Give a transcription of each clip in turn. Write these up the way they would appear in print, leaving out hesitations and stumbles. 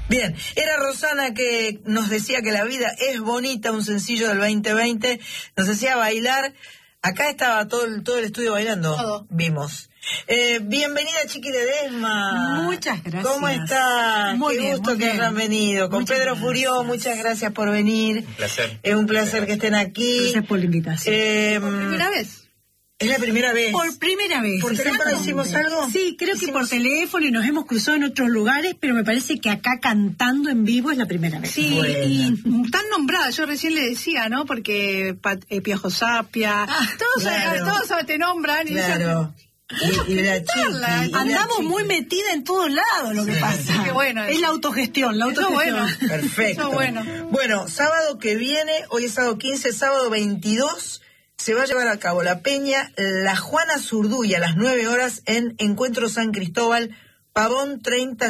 Bien, era Rosana que nos decía que la vida es bonita, un sencillo del 2020, nos hacía bailar. Acá estaba todo el estudio bailando. Todo. Vimos. Bienvenida, Chiqui Ledesma. Muchas gracias. ¿Cómo estás? Muy Qué bien, gusto muy que bien. hayan venido. Con Muchas Pedro gracias. Furió, muchas gracias por venir. Un placer. Es un placer que estén aquí. Gracias por la invitación. ¿Por ¿Primera vez? Es la primera vez. Por primera vez. ¿Por teléfono exactamente. hicimos algo? Sí, creo que Hicimos- por teléfono y nos hemos cruzado en otros lugares, pero me parece que acá cantando en vivo es la primera vez. Sí, Buena. y tan nombrada, yo recién le decía, ¿no? Porque Piojo Sapia, todos, claro. todos te nombran y Claro. Y la Chiqui. invitarla. y la Andamos Chiqui. muy metida en todos lados, lo que Sí. pasa. Qué bueno es eso. la autogestión, la Eso autogestión. bueno. Perfecto. Eso bueno. Bueno, sábado que viene, hoy es sábado 15, sábado 22, se va a llevar a cabo la peña La Juana Zurduy a las 9 horas en Encuentro San Cristóbal, Pavón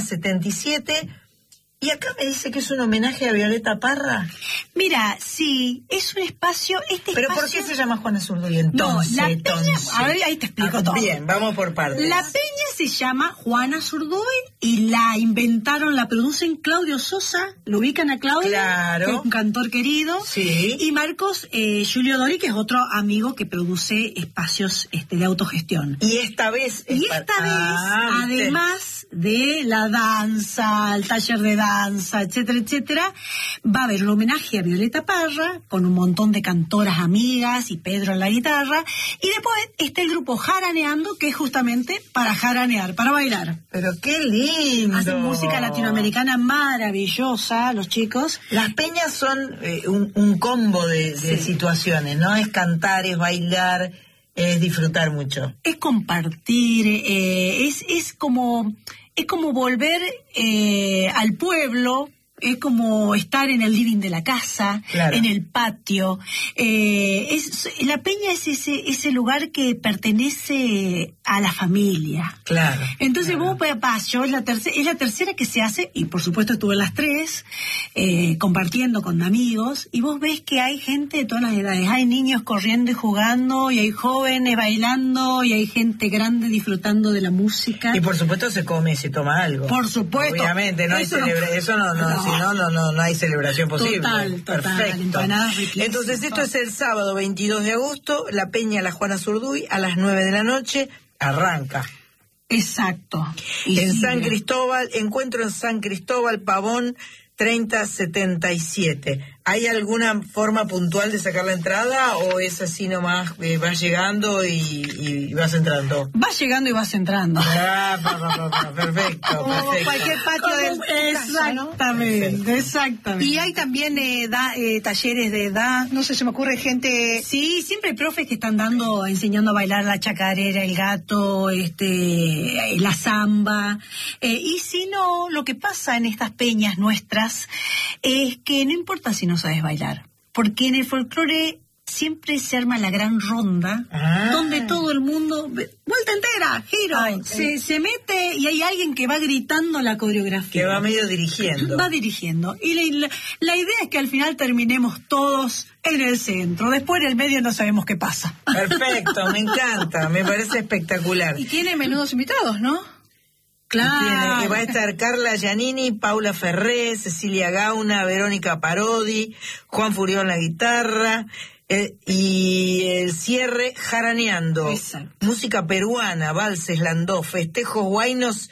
3077. Y acá me dice que es un homenaje a Violeta Parra. Mira, sí, es un espacio, ¿Pero por qué se llama Juana Zurduy entonces? No, la peña, a ver, ahí te explico todo. Bien, vamos por partes. La peña se llama Juana Zurduy y la inventaron, la producen Claudio Sosa, lo ubican a Claudio, Claro. que es un cantor querido, Sí. y Marcos Julio Dori, que es otro amigo que produce espacios de autogestión. Y esta vez... Y esta vez, ¿viste? además de la danza, el taller de danza, etcétera, etcétera, va a haber un homenaje a Violeta Parra, con un montón de cantoras amigas y Pedro en la guitarra, y después está el grupo Jaraneando, que es justamente para jaranear, para bailar. Pero qué lindo. Hacen música latinoamericana maravillosa, los chicos. Las peñas son un combo de situaciones, ¿no? Es cantar, es bailar, es disfrutar mucho. Es compartir, es como volver al pueblo, es como estar en el living de la casa, Claro. en el patio. La peña es ese lugar que pertenece a la familia. Claro. Entonces claro. vos yo es la tercera que se hace, y por supuesto estuve en las tres, compartiendo con amigos, y vos ves que hay gente de todas las edades, hay niños corriendo y jugando, y hay jóvenes bailando, y hay gente grande disfrutando de la música. Y por supuesto se come, se toma algo. Por supuesto. Obviamente, no hay Eso no- eso no, si no hay celebración posible. Total, Perfecto. empanadas riquísimas. Entonces esto es el sábado 22 de agosto, la peña La Juana Zurduy a las 9 de la noche, arranca. Exacto. Y En sigue. San Cristóbal, encuentro en San Cristóbal, Pavón 3077. ¿Hay alguna forma puntual de sacar la entrada o es así nomás, vas llegando y vas entrando? Vas llegando y vas entrando. Perfecto, Como perfecto. cualquier patio del casa, ¿no? Exactamente. Y hay también talleres de edad, no sé, se me ocurre gente... Sí, siempre hay profes que están enseñando a bailar la chacarera, el gato, la samba. Y si no, lo que pasa en estas peñas nuestras es que no importa si no sabes bailar, porque en el folclore siempre se arma la gran ronda, donde todo el mundo, vuelta entera, giro, Ay, se mete y hay alguien que va gritando la coreografía. Que va medio dirigiendo. Va dirigiendo. Y la idea es que al final terminemos todos en el centro. Después en el medio no sabemos qué pasa. Perfecto, me encanta, me parece espectacular. Y tiene menudos invitados, ¿no? Claro. Que va a estar Carla Giannini, Paula Ferré, Cecilia Gauna, Verónica Parodi, Juan Furió en la guitarra, y el cierre Jaraneando. Exacto. Música peruana, valses, landó, festejos guainos.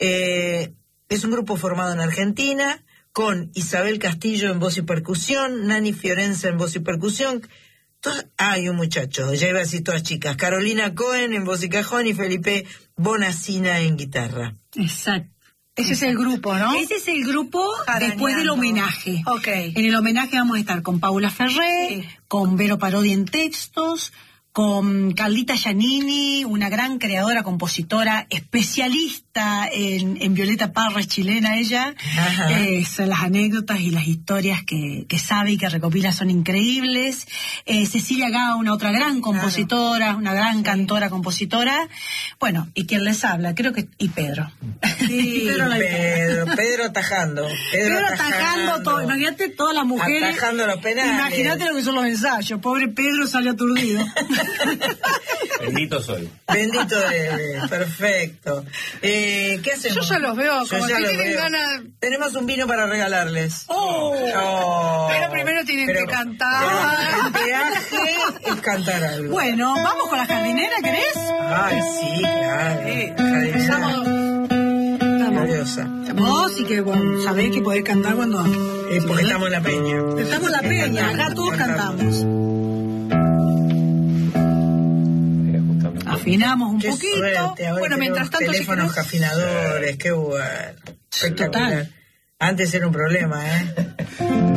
Es un grupo formado en Argentina, con Isabel Castillo en voz y percusión, Nani Fiorenza en voz y percusión. Hay un muchacho, ya iba a decir todas chicas, Carolina Cohen en voz y cajón y Felipe Bonacina en guitarra. Exacto. Ese es el grupo, ¿no? Ese es el grupo Jaraneando. después del homenaje. Ok. En el homenaje vamos a estar con Paula Ferré, Sí. con Vero Parodi en textos, con Carlita Giannini, una gran creadora, compositora, especialista en Violeta Parra, es chilena ella. Ajá. Las anécdotas y las historias que sabe y que recopila son increíbles. Cecilia Gauna, otra gran compositora, una gran cantora, compositora. Bueno, y quien les habla, creo que... Y Pedro. Sí, Pedro atajando. Pedro atajando todo. Imagínate todas las mujeres. Atajando los penales. Imagínate lo que son los ensayos. Pobre Pedro salió aturdido. Bendito soy. Bendito eres, perfecto. ¿Qué hacemos? Yo ya los veo, Yo como ya que los tienen veo. ganas. Tenemos un vino para regalarles. Pero primero tienen que cantar. El peaje es cantar algo. Bueno, vamos con la jardinera, ¿querés? Ay, sí, claro. Empezamos. Gloriosa. Vos y que bueno, sabés que podés cantar cuando... Porque estamos en la peña. Estamos en la peña, acá todos cantamos. Afinamos un Qué poquito. suerte, ahora Bueno, mientras tanto, si teléfonos querés- afinadores, qué bueno. Espectacular. Total. Antes era un problema, ¿eh?